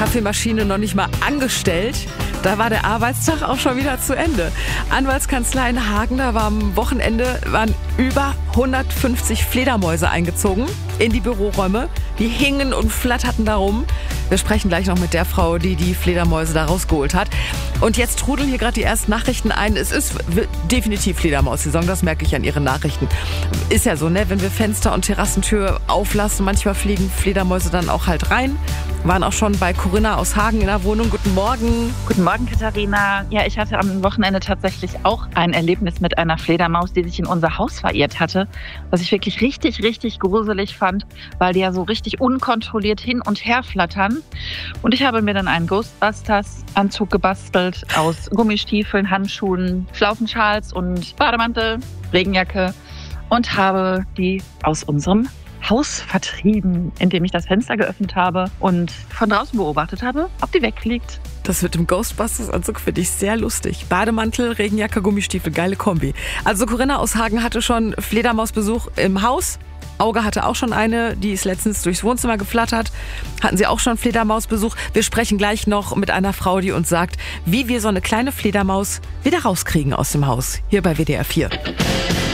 Kaffeemaschine noch nicht mal angestellt. Da war der Arbeitstag auch schon wieder zu Ende. Anwaltskanzlei in Hagen, da war am Wochenende waren über 150 Fledermäuse eingezogen in die Büroräume. Die hingen und flatterten da rum. Wir sprechen gleich noch mit der Frau, die die Fledermäuse da rausgeholt hat. Und jetzt trudeln hier gerade die ersten Nachrichten ein. Es ist definitiv Fledermaus-Saison, das merke ich an Ihren Nachrichten. Ist ja so, ne? Wenn wir Fenster und Terrassentür auflassen, manchmal fliegen Fledermäuse dann auch halt rein. Waren auch schon bei Corinna aus Hagen in der Wohnung. Guten Morgen. Guten Morgen, Katharina. Ja, ich hatte am Wochenende tatsächlich auch ein Erlebnis mit einer Fledermaus, die sich in unser Haus verirrt hatte. Was ich wirklich richtig gruselig fand, weil die ja so richtig unkontrolliert hin und her flattern. Und ich habe mir dann einen Ghostbusters-Anzug gebastelt aus Gummistiefeln, Handschuhen, Schlaufenschals und Bademantel, Regenjacke und habe die aus unserem Haus vertrieben, indem ich das Fenster geöffnet habe und von draußen beobachtet habe, ob die wegfliegt. Das mit dem Ghostbusters-Anzug finde ich sehr lustig. Bademantel, Regenjacke, Gummistiefel, geile Kombi. Also Corinna aus Hagen hatte schon Fledermausbesuch im Haus. Auge hatte auch schon eine, die ist letztens durchs Wohnzimmer geflattert. Hatten Sie auch schon Fledermausbesuch? Wir sprechen gleich noch mit einer Frau, die uns sagt, wie wir so eine kleine Fledermaus wieder rauskriegen aus dem Haus. Hier bei WDR 4.